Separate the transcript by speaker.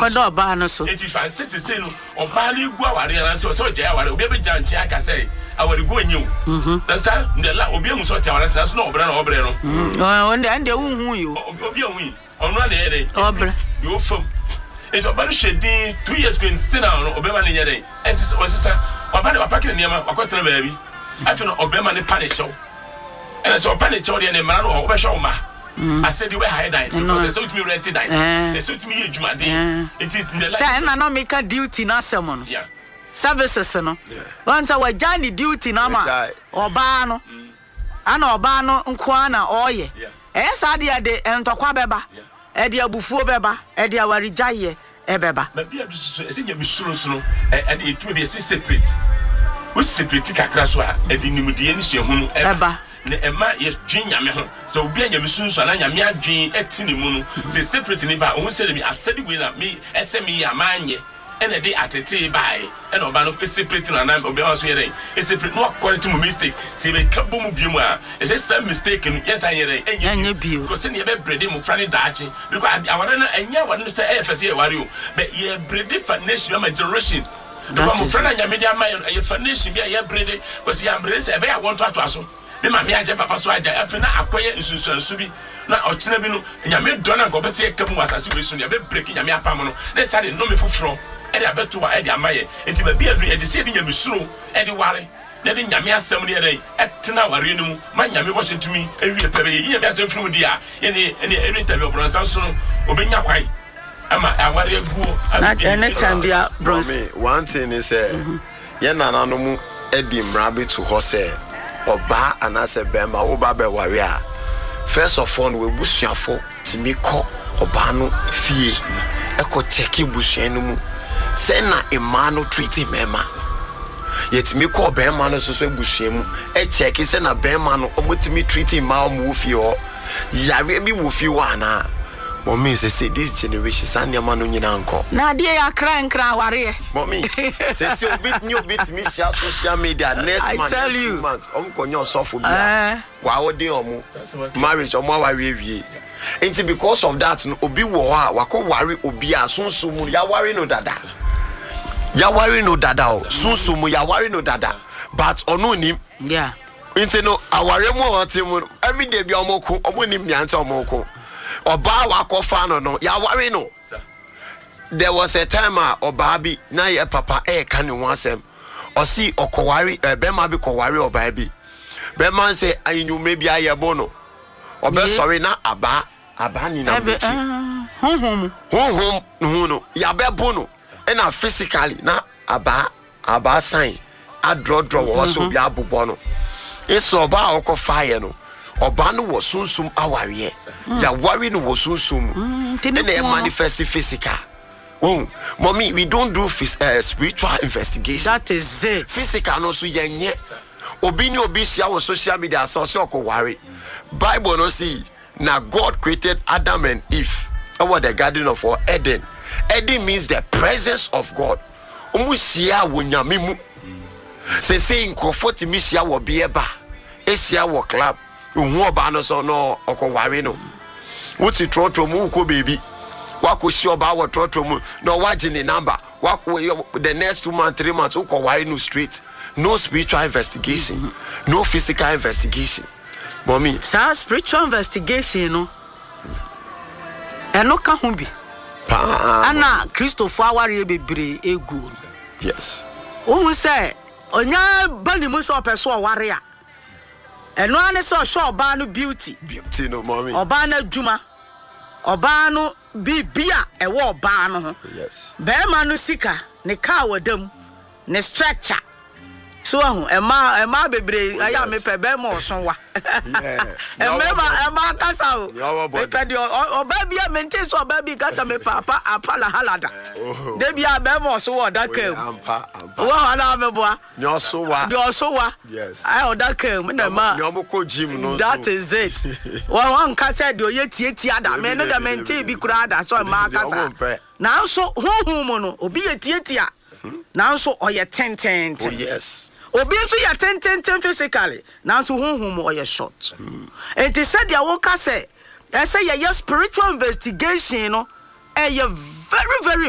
Speaker 1: no ba no so
Speaker 2: if I say no oba ni gu aware na say so je aware obi be janche aka say aware gu enyu na sa ndela obi emu so te aware na so no obre na obre no
Speaker 1: ande hu yo
Speaker 2: obi hu onu na ere
Speaker 1: obre
Speaker 2: yo fam it oba shedi 2 years going still now obi ma ne yere esisa oba ne papa kire niam akotena baabi afi no obi ma ne panic and so panic dey na mara no oba hwe ma I said you were high dying because I saw me rented dying. They saw me you juma day. It is in the life.
Speaker 1: Say na no make duty na someone.
Speaker 2: Yeah.
Speaker 1: Services no. Once we journey duty na ma. Oba no. Ana oba no nko na oye. Sa de de entokwa beba. E de abufuo beba. E de awarijaye e beba.
Speaker 2: Na bia do so e say me suro no and it will be separate. We separate kakra so a e de nimudie ni so ehunu
Speaker 1: eba.
Speaker 2: Ne ema ye dwen nyame ho so obi anya mesunsu na nyame adwen etini mu no se separate ni ba ohun se be asedi we na me esemi ya manye ene de atete bai ene oba no separate na na obi so yere separate no quality mu mistake se be kabo mu biemu a se some mistake no yes an yere
Speaker 1: enye bio
Speaker 2: because ne be brede mu frani daachi because aware na enya wan se efese ye ware o but ye brede for nation my generation because mu frani nyame dia mayo ye for nation bia ye brede because ye brede se be ya want to aso me ma me aje papa so aja afi na akoye nsunsu bi na ochina bi no nyame do na ko bese ekam wasase we so ne be break nyame apam no na sade no me foforo e de abeto wa e de amaye enti ba bia du e de se de nyame suro e de ware na de nyame asem ne e etena ware no mu ma nyame bo setumi ewie pebe yi nyame asem firi mu dia ye ne every time obronsan so no obenya kwai ama aware guo
Speaker 1: anytime bia bronze
Speaker 3: one thing is ye nananom mu edi mrabe to ho say oba anase bema oba be ware a first of all we busuafo timi ko oba no fie e ko check busuan no mu say na emano treaty mema yetimi ko bema no so busuan mu e check say na bema no omotimi treaty ma omo fie ho yare bi wo fie wa na mommy say this generation sanya no nyina anko
Speaker 1: na de ya kran ware
Speaker 3: mommy say obit new bit me share social media next month
Speaker 1: I tell you
Speaker 3: konyo sofo bia wa wode omo marriage omo aware wie enti because of that no obi wo ha wako ware obi a sunsumu ya ware no dada o sunsumu ya ware no dada but ono nim
Speaker 1: yeah
Speaker 3: enti no aware mo hotem every day bia omo nim nyanta omo oba wakofa no ya ware no. There was a time oba bi na ye papa kan ne ho asem osi okoware bema bi koware oba bi bema say anyume bi ayebo no obe sorry na aba ni na bi honhom no ya bebo no na physically na aba sign draw also bi abobo no eso oba okofa ye no oba no wo sunsum aware ya ware no wo sunsum and they manifest physical. Oh, mommy, we don't do spiritual investigation.
Speaker 1: That is it.
Speaker 3: Physical no so yenye. Obi ni obi share on social media so ko worry. Bible no see na God created Adam and Eve over the garden of Eden. Eden means the presence of God. Omu share wo nyame mu. Say nkofo mi share wo bieba. E share wo club. Ohu oba no so no okoware no. Wuti trotro mu ko baby. Wako sure about what trotro no watching the number. Wako the next 2 months, 3 months, uko wari no straight. No spiritual investigation, no physical investigation. Mommy,
Speaker 1: sa spiritual investigation no. Eno ka ho bi. Ana Christopher aware bebre egu.
Speaker 3: Yes.
Speaker 1: Ohun say onya bani mu so peso aware a. Eno ane so show oba no beauty.
Speaker 3: Beauty no mommy.
Speaker 1: Oba na adwuma. Oba no bibia ewo oba no ho.
Speaker 3: Yes.
Speaker 1: Be ma no sika ne ka wadam ne structure. So ema bebre aya me pe be mo so wa. Ema kasa o. Me pe di oba bia mente so oba bi kasa me papa apala halada. De bia be mo so wa da kam.
Speaker 3: Ampa.
Speaker 1: Wa na me boa.
Speaker 3: Nyo so wa.
Speaker 1: Bi so wa.
Speaker 3: Yes.
Speaker 1: Ai oda kam na ma.
Speaker 3: Nyo mo ko gym no so.
Speaker 1: That is it. Wa kasa de oyeti ada me no da mente bi kura ada so ma kasa. Na so honhom no obi yeti a. Na so oye 10.
Speaker 3: Oh yes.
Speaker 1: Obi so ya 10 physically. Now so honhom oye short. And they said ya woka say, I say ya spiritual investigation no, very very